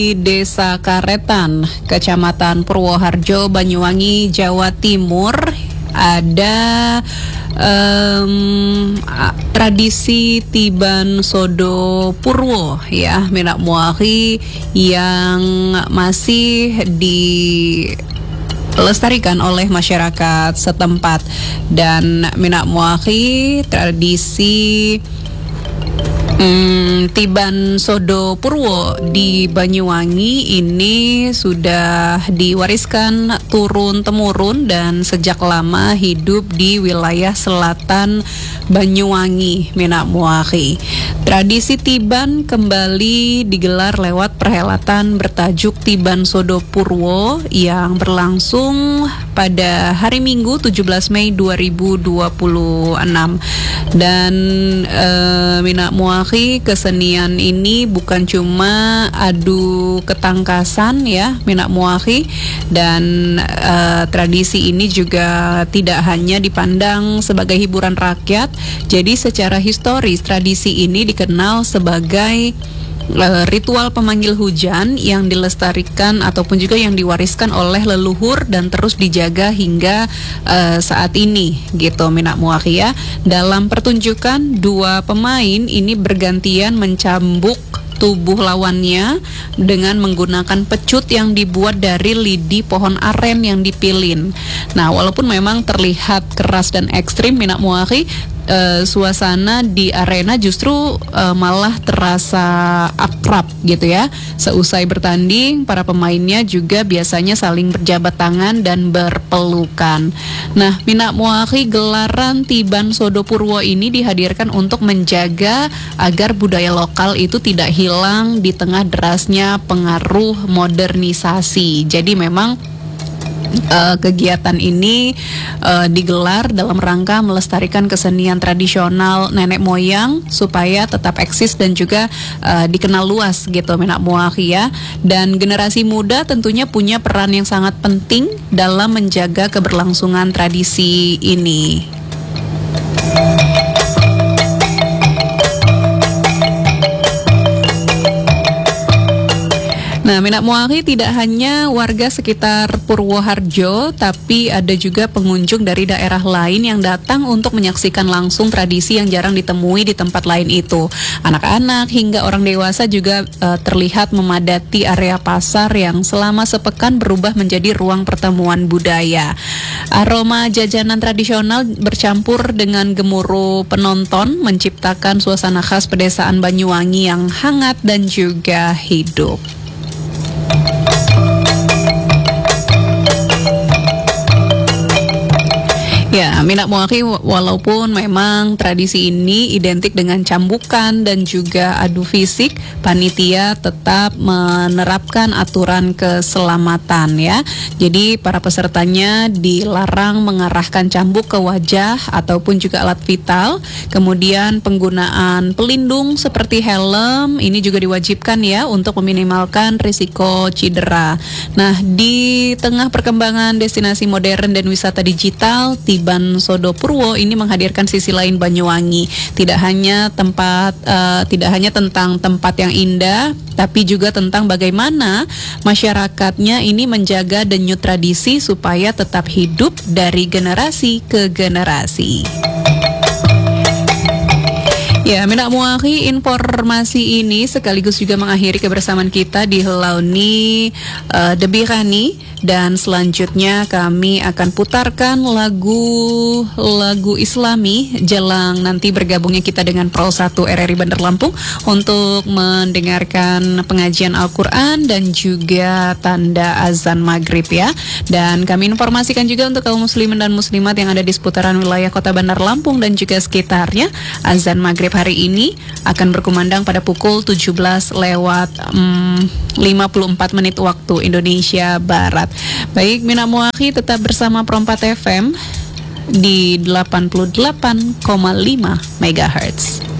Di Desa Karetan, Kecamatan Purwoharjo, Banyuwangi, Jawa Timur, ada tradisi Tiban Sodo Purwo ya, Minak Muahi, yang masih dilestarikan oleh masyarakat setempat. Dan Minak Muahi, tradisi Tiban Sodo Purwo di Banyuwangi ini sudah diwariskan turun-temurun dan sejak lama hidup di wilayah selatan Banyuwangi, Minak Muahi. Tradisi Tiban kembali digelar lewat perhelatan bertajuk Tiban Sodo Purwo yang berlangsung pada hari Minggu 17 Mei 2026. Dan Minak Muahi, kesenian ini bukan cuma adu ketangkasan ya, Minak Muahi, dan tradisi ini juga tidak hanya dipandang sebagai hiburan rakyat. Jadi secara historis tradisi ini dikenal sebagai ritual pemanggil hujan yang dilestarikan ataupun juga yang diwariskan oleh leluhur dan terus dijaga hingga saat ini gitu, Minak Muahi ya. Dalam pertunjukan, dua pemain ini bergantian mencambuk tubuh lawannya dengan menggunakan pecut yang dibuat dari lidi pohon aren yang dipilin. Nah, walaupun memang terlihat keras dan ekstrim, Minak Muahi, suasana di arena justru malah terasa akrab gitu ya. Seusai bertanding, para pemainnya juga biasanya saling berjabat tangan dan berpelukan. Nah, Minak Muahi, gelaran Tiban Sodo Purwo ini dihadirkan untuk menjaga agar budaya lokal itu tidak hilang di tengah derasnya pengaruh modernisasi. Jadi memang kegiatan ini digelar dalam rangka melestarikan kesenian tradisional nenek moyang supaya tetap eksis dan juga dikenal luas gitu, Minak Muahi ya. Dan generasi muda tentunya punya peran yang sangat penting dalam menjaga keberlangsungan tradisi ini. Nah, Minak Muahi tidak hanya warga sekitar Purwoharjo, tapi ada juga pengunjung dari daerah lain yang datang untuk menyaksikan langsung tradisi yang jarang ditemui di tempat lain itu. Anak-anak hingga orang dewasa juga terlihat memadati area pasar yang selama sepekan berubah menjadi ruang pertemuan budaya. Aroma jajanan tradisional bercampur dengan gemuruh penonton menciptakan suasana khas pedesaan Banyuwangi yang hangat dan juga hidup. Ya, Minak Muahi, walaupun memang tradisi ini identik dengan cambukan dan juga adu fisik, panitia tetap menerapkan aturan keselamatan ya. Jadi para pesertanya dilarang mengarahkan cambuk ke wajah ataupun juga alat vital. Kemudian penggunaan pelindung seperti helm ini juga diwajibkan ya untuk meminimalkan risiko cedera. Nah, di tengah perkembangan destinasi modern dan wisata digital, Tiban Sodo Purwo ini menghadirkan sisi lain Banyuwangi. Tidak hanya tentang tempat yang indah, tapi juga tentang bagaimana masyarakatnya ini menjaga denyut tradisi supaya tetap hidup dari generasi ke generasi. Ya, Minak Muahi, informasi ini sekaligus juga mengakhiri kebersamaan kita di Helauni Debirani. Dan selanjutnya kami akan putarkan lagu Islami jelang nanti bergabungnya kita dengan Pro 1 RRI Bandar Lampung untuk mendengarkan pengajian Al-Quran dan juga tanda azan maghrib ya. Dan kami informasikan juga untuk kaum muslimin dan muslimat yang ada di seputaran wilayah kota Bandar Lampung dan juga sekitarnya, azan maghrib hari ini akan berkumandang pada pukul 17 lewat 54 menit waktu Indonesia Barat. Baik, Minak Muahi, tetap bersama Pro 4 FM di 88,5 MHz.